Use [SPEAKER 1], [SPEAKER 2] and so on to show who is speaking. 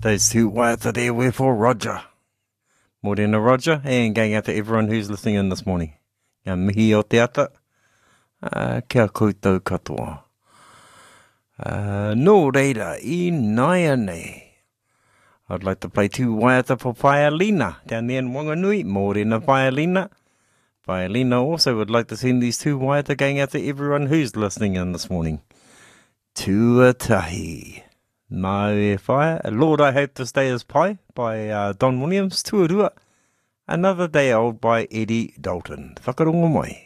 [SPEAKER 1] Those two waiata there were for Roger. Morena Roger, and going out to everyone who's listening in this morning. Ngā mihi o te ata, kia koutou katoa. Nō reira, I naia nei. I'd like to play two waiata for Paelina down there in Wanganui. Morena Paelina. Paelina also would like to send these two waiata going out to everyone who's listening in this morning. Tuatahi. Nā e whaia. Lord, I Hope to Stay as Pai by Don Williams. Tuarua. Another Day Old by Eddie Dalton. Whakarongo mai.